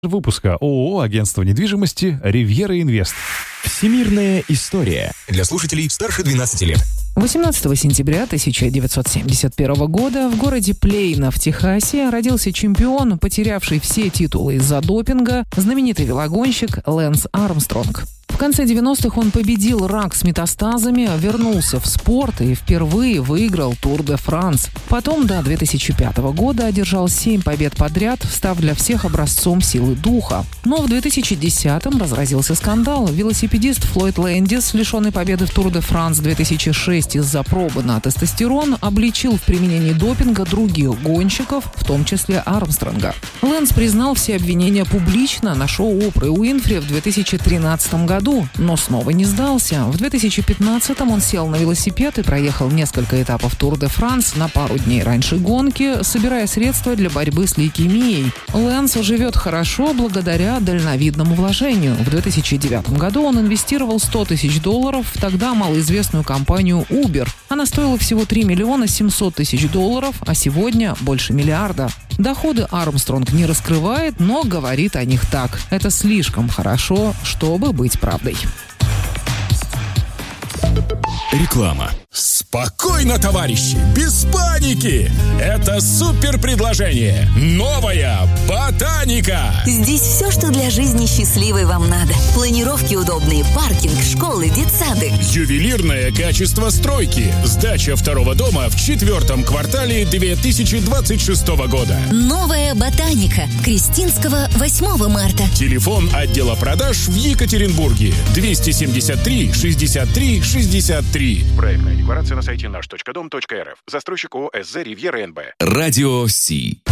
Выпуска ООО «Агентство недвижимости Ривьера Инвест». Всемирная история. Для слушателей старше 12 лет. 18 сентября 1971 года в городе Плейно в Техасе родился чемпион, потерявший все титулы из-за допинга, знаменитый велогонщик Лэнс Армстронг. В конце 90-х он победил рак с метастазами, вернулся в спорт и впервые выиграл Тур де Франс. Потом до 2005 года одержал 7 побед подряд, став для всех образцом силы духа. Но в 2010-м разразился скандал. Велосипедист Флойд Лэндис, лишенный победы в Тур де Франс 2006 из-за пробы на тестостерон, обличил в применении допинга других гонщиков, в том числе Армстронга. Лэнс признал все обвинения публично на шоу Опры Уинфри в 2013 году, но снова не сдался. В 2015-м он сел на велосипед и проехал несколько этапов Тур де Франс на пару дней раньше гонки, собирая средства для борьбы с лейкемией. Лэнс живет хорошо благодаря дальновидному вложению. В 2009 году он инвестировал $100 тысяч в тогда малоизвестную компанию Uber. Она стоила всего $3 700 000, а сегодня больше миллиарда. Доходы Армстронг не раскрывает, но говорит о них так. Это слишком хорошо, чтобы быть правдой. Реклама. Спокойно, товарищи, без паники! Это супер предложение! Новая ботаника! Здесь все, что для жизни счастливой вам надо. Планировки удобные, паркинг, школы, детсады. Ювелирное качество стройки. Сдача второго дома в 4-м квартале 2026 года. Новая ботаника. Крестинского, 8 марта. Телефон отдела продаж в Екатеринбурге. 273 63 63. Проектная декларация на сайте наш.дом.рф. Застройщик ООО СЗ «Ривьера НБ». Радио Си.